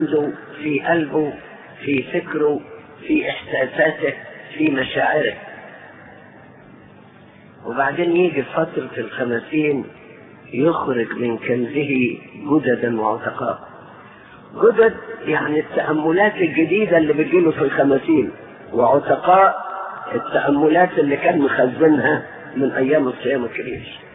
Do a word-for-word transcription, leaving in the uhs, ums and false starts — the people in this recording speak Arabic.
في قلبه، في فكره، في إحساساته، في مشاعره. وبعدين يجي فترة الخمسين يخرج من كنزه جددا وعتقاء. جدد يعني التأملات الجديدة اللي بتجيله في الخمسين، وعتقاء التأملات اللي كان مخزنها من أيام الصيام الكبير.